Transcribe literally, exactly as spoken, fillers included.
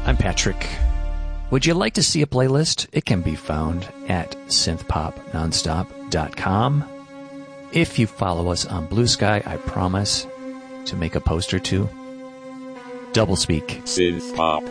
I'm Patrick. Would you like to see a playlist? It can be found at synth pop nonstop dot com. If you follow us on Blue Sky, I promise to make a post or two. Doublespeak. Synth Pop.